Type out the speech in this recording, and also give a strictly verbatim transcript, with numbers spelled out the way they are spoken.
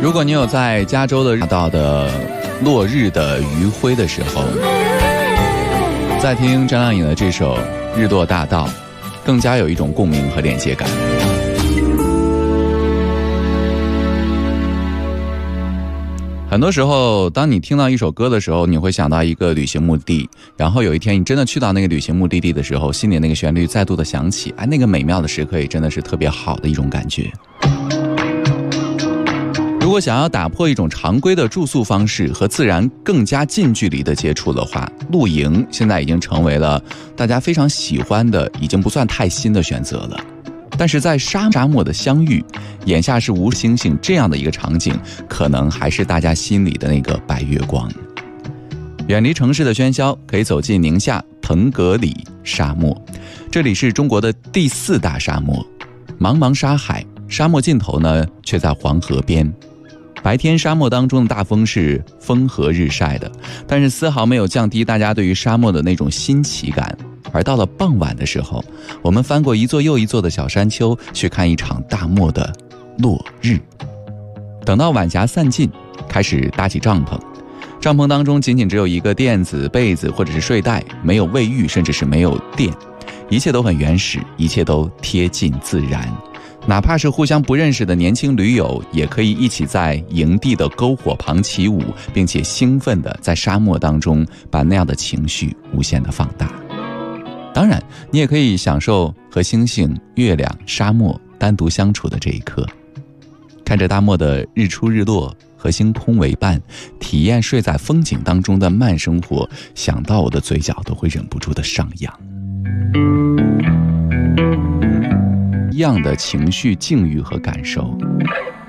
如果你有在加州的看到的落日的余晖的时候，再听张靓颖的这首《日落大道》，更加有一种共鸣和连接感。很多时候当你听到一首歌的时候，你会想到一个旅行目的地，然后有一天你真的去到那个旅行目的地的时候，心里那个旋律再度的响起，哎，那个美妙的时刻也真的是特别好的一种感觉。如果想要打破一种常规的住宿方式和自然更加近距离的接触的话，露营现在已经成为了大家非常喜欢的，已经不算太新的选择了。但是在沙沙漠的相遇，眼下是无星星这样的一个场景，可能还是大家心里的那个白月光。远离城市的喧嚣，可以走进宁夏腾格里沙漠。这里是中国的第四大沙漠，茫茫沙海，沙漠尽头呢却在黄河边。白天沙漠当中的大风是风和日晒的，但是丝毫没有降低大家对于沙漠的那种新奇感。而到了傍晚的时候，我们翻过一座又一座的小山丘，去看一场大漠的落日。等到晚霞散尽，开始搭起帐篷，帐篷当中仅仅只有一个垫子、被子或者是睡袋，没有卫浴，甚至是没有电，一切都很原始，一切都贴近自然。哪怕是互相不认识的年轻驴友，也可以一起在营地的篝火旁起舞，并且兴奋地在沙漠当中把那样的情绪无限地放大。当然，你也可以享受和星星、月亮、沙漠单独相处的这一刻，看着大漠的日出日落和星空为伴，体验睡在风景当中的慢生活，想到我的嘴角都会忍不住的上扬。一样的情绪、境遇和感受，